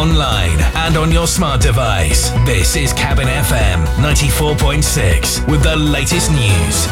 online and on your smart device. This is Cabin FM 94.6 with the latest news.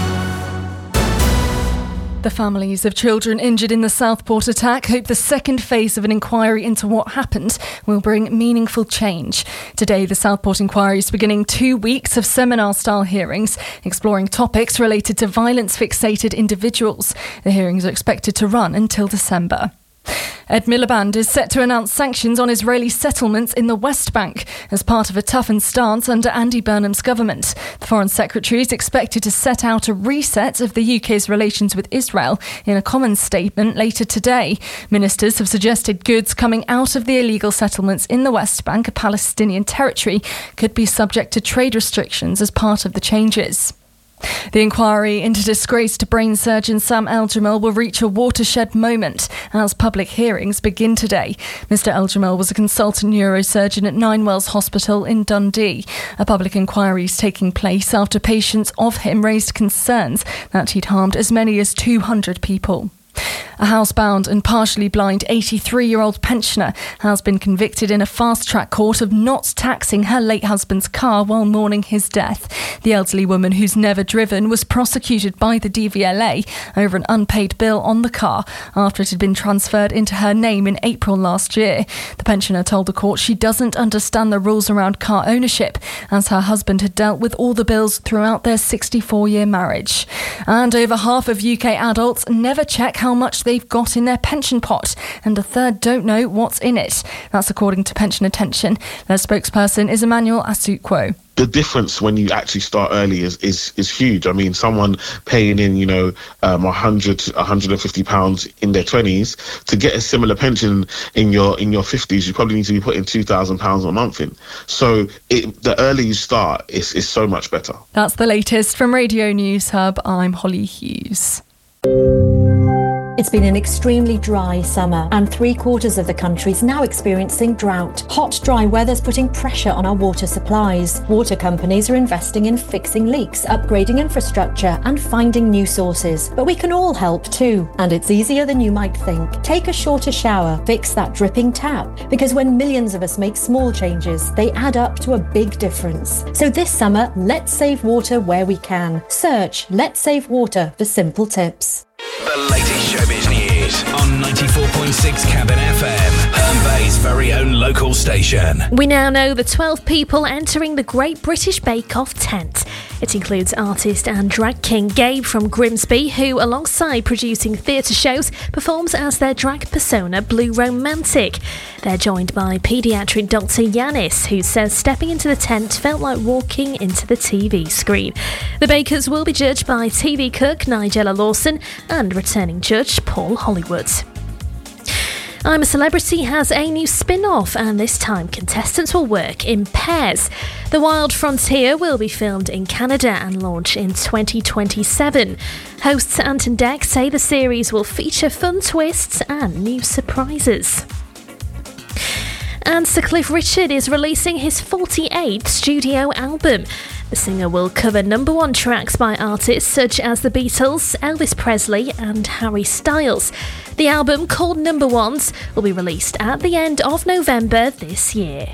The families of children injured in the Southport attack hope the second phase of an inquiry into what happened will bring meaningful change. Today, the Southport inquiry is beginning 2 weeks of seminar-style hearings exploring topics related to violence-fixated individuals. The hearings are expected to run until December. Ed Miliband is set to announce sanctions on Israeli settlements in the West Bank as part of a toughened stance under Andy Burnham's government. The Foreign Secretary is expected to set out a reset of the UK's relations with Israel in a common statement later today. Ministers have suggested goods coming out of the illegal settlements in the West Bank, a Palestinian territory, could be subject to trade restrictions as part of the changes. The inquiry into disgraced brain surgeon Sam El-Jamil will reach a watershed moment as public hearings begin today. Mr El-Jamil was a consultant neurosurgeon at Ninewells Hospital in Dundee. A public inquiry is taking place after patients of him raised concerns that he'd harmed as many as 200 people. A housebound and partially blind 83-year-old pensioner has been convicted in a fast-track court of not taxing her late husband's car while mourning his death. The elderly woman, who's never driven, was prosecuted by the DVLA over an unpaid bill on the car after it had been transferred into her name in April last year. The pensioner told the court she doesn't understand the rules around car ownership, as her husband had dealt with all the bills throughout their 64-year marriage. And over half of UK adults never check how much they've got in their pension pot, and a third don't know what's in it. That's according to Pension Attention. Their spokesperson is Emmanuel Asukwo. The difference when you actually start early is huge. I mean, someone paying in, £100, £150 in their 20s to get a similar pension in your 50s, you probably need to be putting £2,000 a month in. So the early you start is so much better. That's the latest from Radio News Hub. I'm Holly Hughes. It's been an extremely dry summer, and 3/4 of the country is now experiencing drought. Hot, dry weather's putting pressure on our water supplies. Water companies are investing in fixing leaks, upgrading infrastructure, and finding new sources. But we can all help too, and it's easier than you might think. Take a shorter shower, fix that dripping tap, because when millions of us make small changes, they add up to a big difference. So this summer, let's save water where we can. Search Let's Save Water for simple tips. The latest showbiz news on 94.6 Cabin FM, Herne Bay's very own local station. We now know the 12 people entering the Great British Bake Off tent. It includes artist and drag king Gabe from Grimsby, who, alongside producing theatre shows, performs as their drag persona Blue Romantic. They're joined by paediatric Dr. Yanis, who says stepping into the tent felt like walking into the TV screen. The bakers will be judged by TV cook Nigella Lawson and returning judge Paul Hollywood. I'm a Celebrity has a new spin-off, and this time contestants will work in pairs. The Wild Frontier will be filmed in Canada and launch in 2027. Hosts Ant and Dec say the series will feature fun twists and new surprises. And Sir Cliff Richard is releasing his 48th studio album. The singer will cover #1 tracks by artists such as the Beatles, Elvis Presley and Harry Styles. The album, called #1s, will be released at the end of November this year.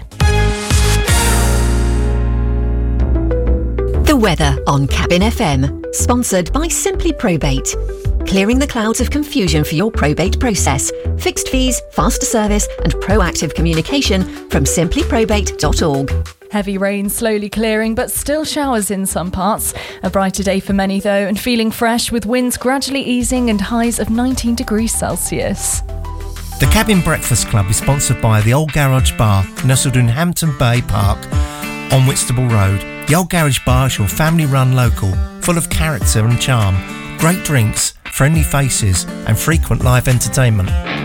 The weather on Cabin FM, sponsored by Simply Probate. Clearing the clouds of confusion for your probate process. Fixed fees, faster service and proactive communication from simplyprobate.org. Heavy rain slowly clearing, but still showers in some parts. A brighter day for many though, and feeling fresh with winds gradually easing and highs of 19 degrees Celsius. The Cabin Breakfast Club is sponsored by the Old Garage Bar, nestled in Hampton Bay Park on Whitstable Road. The Old Garage Bar is your family-run local, full of character and charm, great drinks, friendly faces and frequent live entertainment.